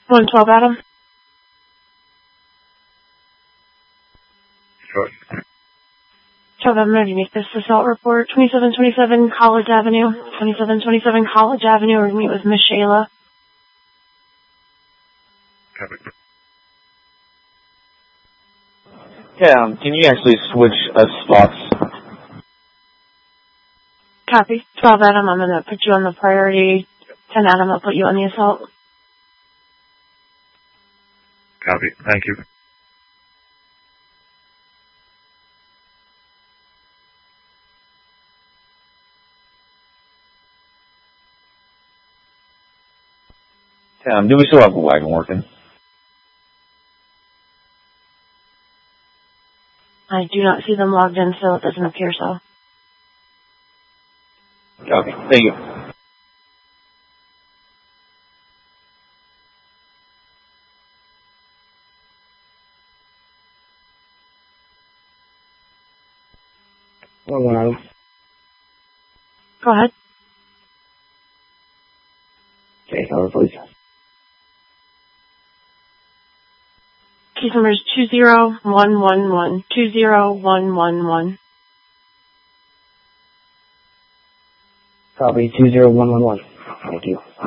112 Adam. Sure. 12 Adam, ready to make this assault report. 2727 College Avenue. 2727 College Avenue. We're going to meet with Miss Shayla. Copy. Yeah, can you actually switch spots? Copy. 12 Adam, I'm going to put you on the priority. 10 Adam, I'll put you on the assault. Copy. Thank you. Do we still have the wagon working? I do not see them logged in, so it doesn't appear so. Okay, thank you. Hello. Go ahead. Okay, hello, please. Case number is 20111. 20111. Copy 20111. Thank you.